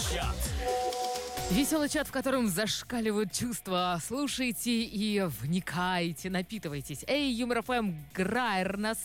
чат. Веселый чат, в котором зашкаливают чувства. Слушайте и вникайте, напитывайтесь. Эй, Юмор ФМ, Грайер на